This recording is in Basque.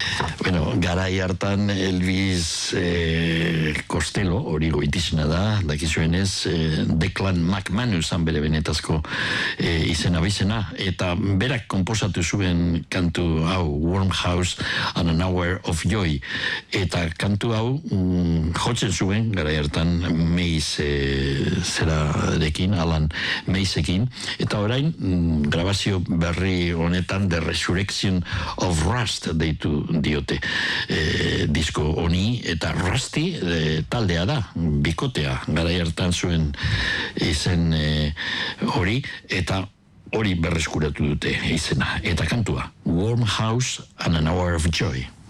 Bueno, garai hartan Elvis Costello, hori goitizena da, dakizuenez, Declan McManus bere benetazko izena bizena, eta berak konposatu zuen kantu hau, Warm House and an Hour of Joy, eta kantu hau jotzen zuen, garai hartan Mays zerarekin, Alan Maysekin, eta orain grabazio berri honetan The Resurrection of Rust deitu diote disko honi, eta Rusty taldea da, bikotea garai hartan zuen izen hori, eta hori berreskuratu dute izena, eta kantua Warm House and an Hour of Joy.